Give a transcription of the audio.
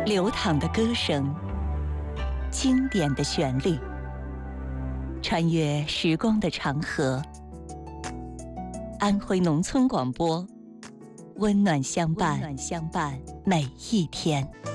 流淌的歌声，经典的旋律，穿越时光的长河。安徽农村广播，温暖相伴，每一天。